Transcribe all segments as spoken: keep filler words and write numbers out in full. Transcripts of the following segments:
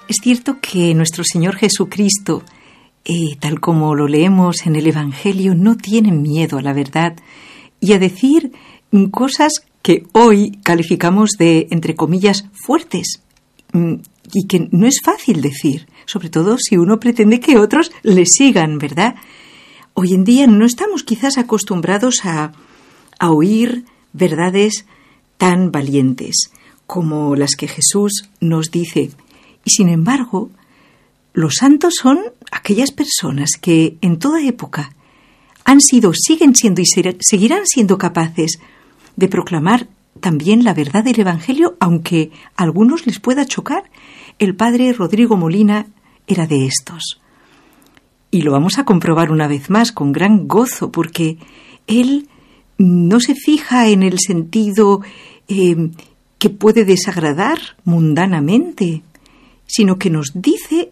Es cierto que nuestro Señor Jesucristo, eh, tal como lo leemos en el Evangelio, no tiene miedo a la verdad y a decir cosas que hoy calificamos de, entre comillas, fuertes y que no es fácil decir, sobre todo si uno pretende que otros le sigan, ¿verdad? Hoy en día no estamos quizás acostumbrados a, a oír verdades tan valientes como las que Jesús nos dice. Y sin embargo, los santos son aquellas personas que en toda época han sido, siguen siendo y seguirán siendo capaces de proclamar también la verdad del Evangelio, aunque a algunos les pueda chocar. El padre Rodrigo Molina era de estos. Y lo vamos a comprobar una vez más con gran gozo, porque él no se fija en el sentido eh, que puede desagradar mundanamente, sino que nos dice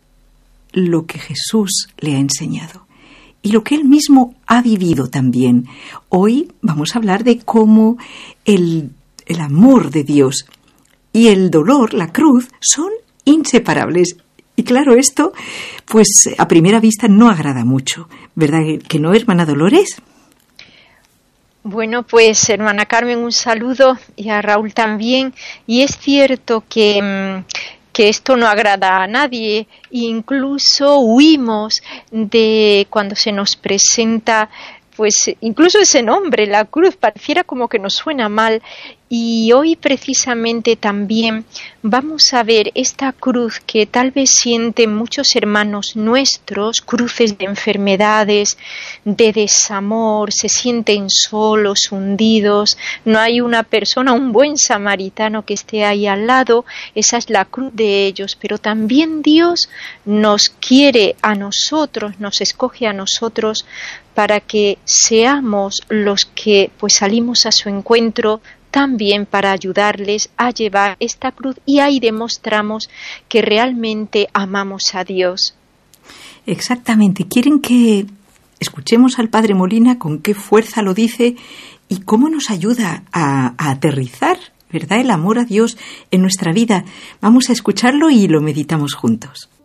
lo que Jesús le ha enseñado y lo que él mismo ha vivido también. Hoy vamos a hablar de cómo el, el amor de Dios y el dolor, la cruz, son inseparables. Y claro, esto, pues a primera vista no agrada mucho, ¿verdad que no, hermana Dolores? Bueno, pues hermana Carmen, un saludo, y a Raúl también. Y es cierto que, que esto no agrada a nadie, incluso huimos de cuando se nos presenta, pues incluso ese nombre, la cruz, pareciera como que nos suena mal. Y hoy precisamente también vamos a ver esta cruz que tal vez sienten muchos hermanos nuestros, cruces de enfermedades, de desamor, se sienten solos, hundidos, no hay una persona, un buen samaritano que esté ahí al lado. Esa es la cruz de ellos, pero también Dios nos quiere a nosotros, nos escoge a nosotros para que seamos los que pues salimos a su encuentro, también para ayudarles a llevar esta cruz, y ahí demostramos que realmente amamos a Dios. Exactamente. Quieren que escuchemos al padre Molina con qué fuerza lo dice y cómo nos ayuda a, a aterrizar, ¿verdad?, el amor a Dios en nuestra vida. Vamos a escucharlo y lo meditamos juntos.